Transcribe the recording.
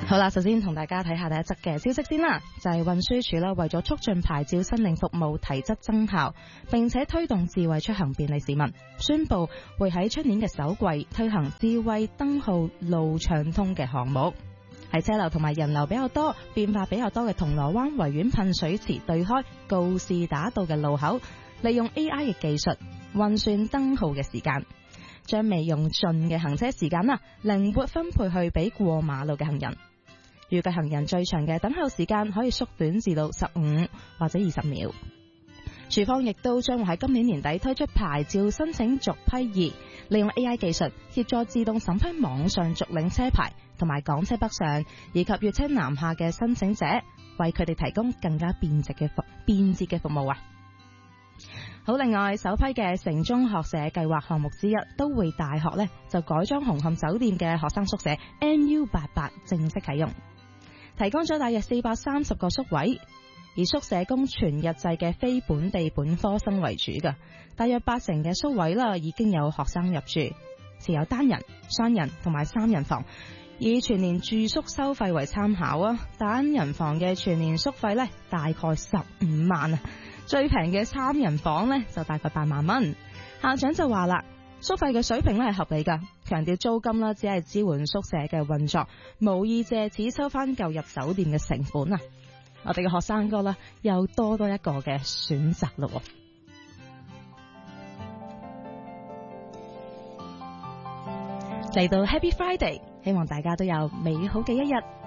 好啦，首先同大家睇下第一則嘅消息先啦，就係運輸署啦，為咗促進牌照申領服務提質增效，並且推動智慧出行便利市民，宣布會喺出年嘅首季推行智慧燈號路暢通嘅項目。喺車流同埋人流比較多、變化比較多嘅銅鑼灣維園噴水池對開告士打道嘅路口，利用 AI 嘅技術運算燈號嘅時間，將未用盡嘅行車時間靈活分配去俾過馬路嘅行人。預計行人最長嘅等候時間可以縮短至到15或者20秒。署方亦都將會喺今年年底推出牌照申請續批2，利用 AI 技術協助自動審批網上續領車牌同埋港車北上以及粵車南下嘅申請者，為佢哋提供更加便捷嘅服務啊！好，另外首批嘅城中學社計劃項目之一，都會大學呢就改裝紅磡酒店嘅學生宿舍 NU88 正式啟用，提供咗大約430個宿位，而宿舍供全日制嘅非本地本科生為主嘅，大約80%嘅宿位啦已經有學生入住，設有單人、雙人同埋3人房，以全年住宿收費為參考啊，單人房嘅全年宿費呢大概15萬啊，最平嘅3人房呢就大概8萬蚊。校長就話啦，宿費嘅水平呢係合理噶，強調租金啦只係支援宿舍嘅運作，無意借此收翻購入酒店嘅成本啊。我哋嘅學生哥啦又多一個嘅選擇咯。嚟到 Happy Friday，希望大家都有美好嘅一日。